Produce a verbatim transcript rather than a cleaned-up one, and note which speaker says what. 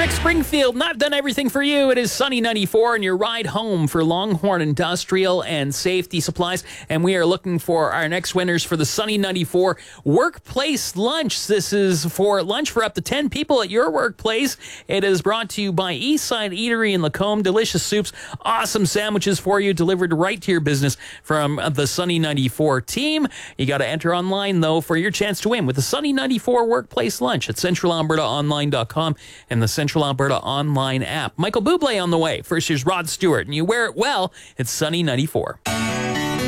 Speaker 1: Zach Springfield, not done everything for you. It is Sunny ninety-four and your ride home for Longhorn Industrial and Safety Supplies. And we are looking for our next winners for the Sunny ninety-four Workplace Lunch. This is for lunch for up to ten people at your workplace. It is brought to you by Eastside Eatery in Lacombe. Delicious soups, awesome sandwiches for you, delivered right to your business from the Sunny ninety-four team. You got to enter online, though, for your chance to win with the Sunny ninety-four Workplace Lunch at central alberta online dot com and the Central Alberta Online app. Michael Bublé on the way. First, here's Rod Stewart, and you wear it well. It's Sunny ninety-four.